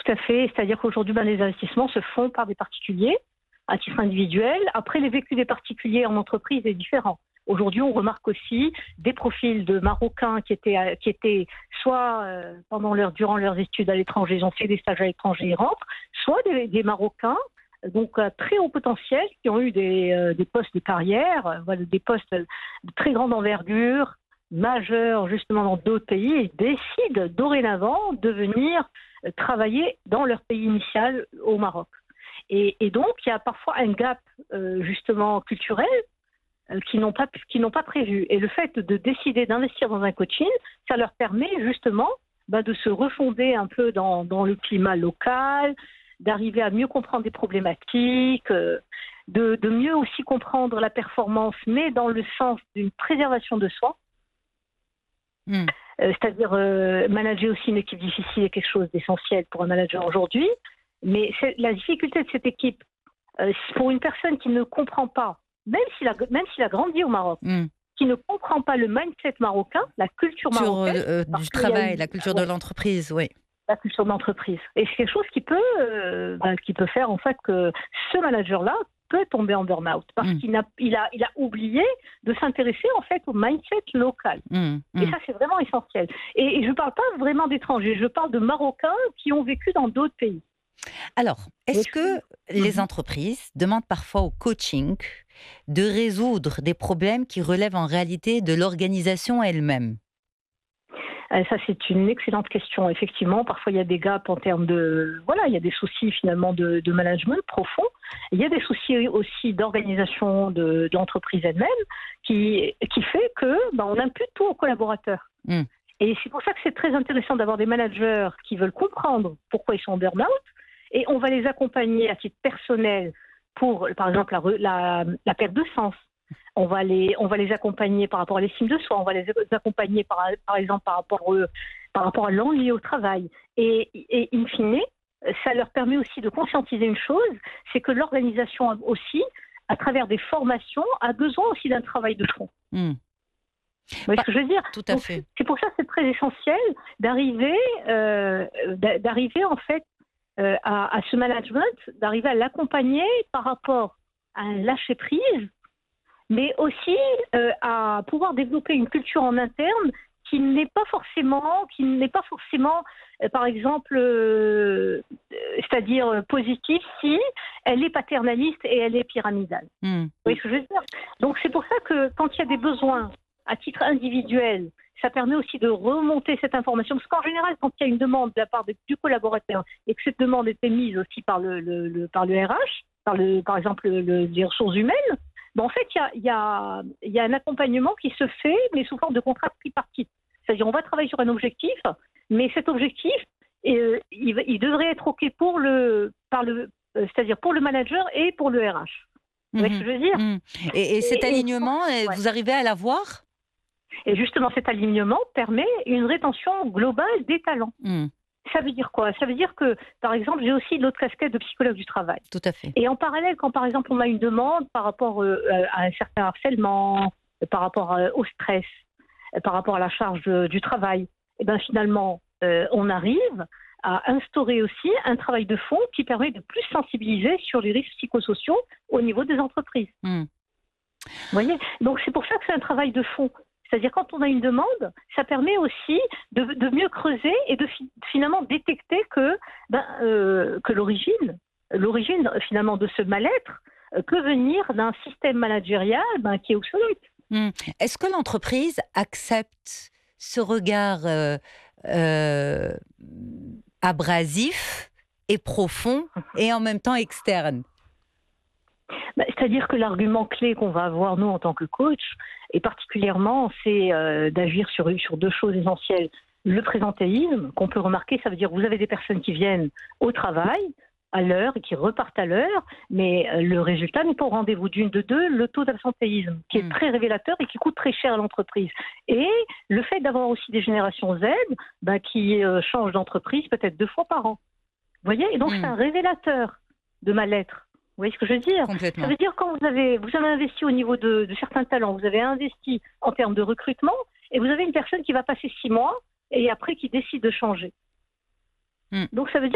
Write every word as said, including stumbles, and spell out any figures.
Tout à fait. C'est-à-dire qu'aujourd'hui, ben, les investissements se font par des particuliers, à titre individuel. Après, les vécus des particuliers en entreprise est différent. Aujourd'hui, on remarque aussi des profils de Marocains qui étaient, qui étaient soit euh, pendant leur, durant leurs études à l'étranger, ils ont fait des stages à l'étranger, ils rentrent, soit des, des Marocains, donc à très haut potentiel, qui ont eu des, euh, des postes de carrière, euh, voilà, des postes de très grande envergure, majeurs justement dans d'autres pays, et décident dorénavant de venir euh, travailler dans leur pays initial au Maroc. Et, et donc, il y a parfois un gap euh, justement culturel qui n'ont pas, qui n'ont pas prévu. Et le fait de décider d'investir dans un coaching, ça leur permet justement bah, de se refonder un peu dans, dans le climat local, d'arriver à mieux comprendre des problématiques, euh, de, de mieux aussi comprendre la performance, mais dans le sens d'une préservation de soi. Mm. Euh, c'est-à-dire euh, manager aussi une équipe difficile est quelque chose d'essentiel pour un manager aujourd'hui. Mais c'est, la difficulté de cette équipe, euh, pour une personne qui ne comprend pas, Même s'il, a, même s'il a grandi au Maroc, mm. qui ne comprend pas le mindset marocain, la culture marocaine. Euh, du travail, une, la culture ouais, de l'entreprise, oui. La culture de l'entreprise. Et c'est quelque chose qui peut, euh, bah, qui peut faire en fait que ce manager-là peut tomber en burn-out parce mm. qu'il a, il a, il a oublié de s'intéresser en fait au mindset local. Mm. Mm. Et ça, c'est vraiment essentiel. Et, et je ne parle pas vraiment d'étrangers, je parle de Marocains qui ont vécu dans d'autres pays. Alors, est-ce que les entreprises demandent parfois au coaching de résoudre des problèmes qui relèvent en réalité de l'organisation elle-même ? Ça, c'est une excellente question. Effectivement, parfois, il y a des gaps en termes de... Voilà, il y a des soucis, finalement, de, de management profond. Il y a des soucis aussi d'organisation de, de l'entreprise elle-même qui, qui fait que ben, on impute tout aux collaborateurs. Mm. Et c'est pour ça que c'est très intéressant d'avoir des managers qui veulent comprendre pourquoi ils sont en burn-out. Et on va les accompagner à titre personnel pour, par exemple, la, la, la perte de sens. On va, les, on va les accompagner par rapport à l'estime de soi. On va les accompagner, par, par exemple, par rapport, euh, par rapport à l'ennui au travail. Et, et in fine, ça leur permet aussi de conscientiser une chose, c'est que l'organisation aussi, à travers des formations, a besoin aussi d'un travail de fond. Mmh. Vous voyez bah, ce que je veux dire ? Tout à Donc, fait. C'est pour ça que c'est très essentiel d'arriver, euh, d'arriver en fait, Euh, à, à ce management, d'arriver à l'accompagner par rapport à un lâcher-prise, mais aussi euh, à pouvoir développer une culture en interne qui n'est pas forcément, qui n'est pas forcément, euh, par exemple, euh, c'est-à-dire positive si elle est paternaliste et elle est pyramidale. Mmh. Vous voyez ce que je veux dire ? Donc c'est pour ça que quand il y a des besoins à titre individuel, ça permet aussi de remonter cette information. Parce qu'en général, quand il y a une demande de la part de, du collaborateur et que cette demande était mise aussi par le, le, le, par le R H, par, le, par exemple le, le, les ressources humaines, ben en fait, il y a, y, a, y a un accompagnement qui se fait, mais sous forme de contrat tripartite. C'est-à-dire on va travailler sur un objectif, mais cet objectif, euh, il, il devrait être OK pour le, par le, euh, c'est-à-dire pour le manager et pour le R H. Vous voyez mmh, ce que je veux dire mmh. Et, et cet et, alignement, et, vous ouais. arrivez à l'avoir ? Et justement, cet alignement permet une rétention globale des talents. Mmh. Ça veut dire quoi ? Ça veut dire que, par exemple, j'ai aussi l'autre casquette de psychologue du travail. Tout à fait. Et en parallèle, quand par exemple on a une demande par rapport euh, à un certain harcèlement, par rapport euh, au stress, euh, par rapport à la charge de, du travail, et ben finalement, euh, on arrive à instaurer aussi un travail de fond qui permet de plus sensibiliser sur les risques psychosociaux au niveau des entreprises. Mmh. Vous voyez ? Donc c'est pour ça que c'est un travail de fond. C'est-à-dire quand on a une demande, ça permet aussi de, de mieux creuser et de fi- finalement détecter que, ben, euh, que l'origine, l'origine finalement de ce mal-être euh, peut venir d'un système managérial ben, qui est obsolète. Mmh. Est-ce que l'entreprise accepte ce regard euh, euh, abrasif et profond et en même temps externe ? Bah, c'est-à-dire que l'argument clé qu'on va avoir, nous, en tant que coach, et particulièrement, c'est euh, d'agir sur, sur deux choses essentielles. Le présentéisme, qu'on peut remarquer, ça veut dire que vous avez des personnes qui viennent au travail à l'heure et qui repartent à l'heure, mais euh, le résultat n'est pas au rendez-vous. D'une, de deux, le taux d'absentéisme, qui est mmh. très révélateur et qui coûte très cher à l'entreprise. Et le fait d'avoir aussi des générations Z bah, qui euh, changent d'entreprise peut-être deux fois par an. Vous voyez ? Et donc, mmh. c'est un révélateur de mal-être. Vous voyez ce que je veux dire ? Ça veut dire quand vous avez, vous avez investi au niveau de, de certains talents, vous avez investi en termes de recrutement, et vous avez une personne qui va passer six mois et après qui décide de changer. Mm. Donc ça veut dire